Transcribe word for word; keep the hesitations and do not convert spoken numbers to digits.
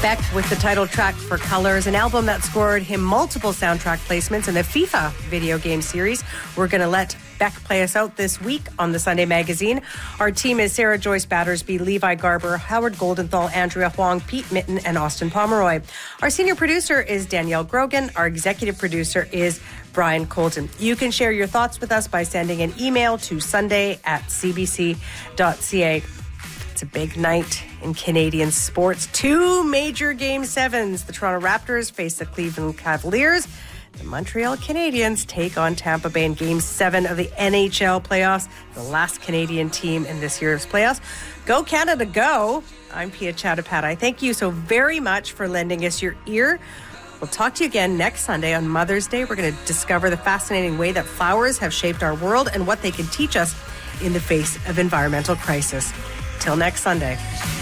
Beck with the title track for Colors, an album that scored him multiple soundtrack placements in the FIFA video game series. We're going to let Beck play us out this week on the Sunday Magazine. Our team is Sarah Joyce Battersby, Levi Garber, Howard Goldenthal, Andrea Huang, Pete Mitten, and Austin Pomeroy. Our senior producer is Danielle Grogan. Our executive producer is Brian Colton. You can share your thoughts with us by sending an email to sunday at c b c dot c a. It's a big night in Canadian sports. Two major Game sevens. The Toronto Raptors face the Cleveland Cavaliers. The Montreal Canadiens take on Tampa Bay in Game seven of the N H L playoffs, the last Canadian team in this year's playoffs. Go Canada, go! I'm Pia Chattopadhyay. Thank you so very much for lending us your ear. We'll talk to you again next Sunday on Mother's Day. We're going to discover the fascinating way that flowers have shaped our world and what they can teach us in the face of environmental crisis. Till next Sunday.